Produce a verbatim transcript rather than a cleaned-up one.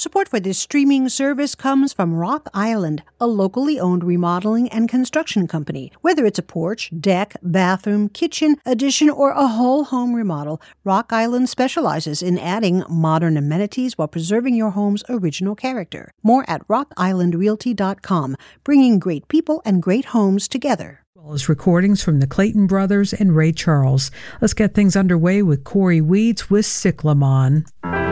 Support for this streaming service comes from Rock Island, a locally owned remodeling and construction company. Whether it's a porch, deck, bathroom, kitchen, addition, or a whole home remodel, Rock Island specializes in adding modern amenities while preserving your home's original character. More at rock island realty dot com, bringing great people and great homes together. Well as recordings from the Clayton Brothers and Ray Charles. Let's get things underway with Corey Weeds with Cyclamen.